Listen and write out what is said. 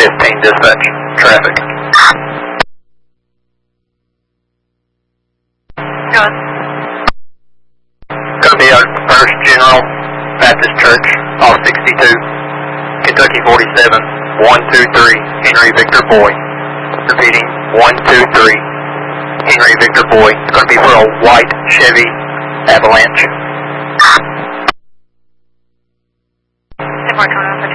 15 dispatch, traffic. Go on. Going to be our First General Baptist Church, off 62, Kentucky 47, 123, Henry Victor Boy. Repeating, 123, Henry Victor Boy. It's going to be for a white Chevy Avalanche. 10 more,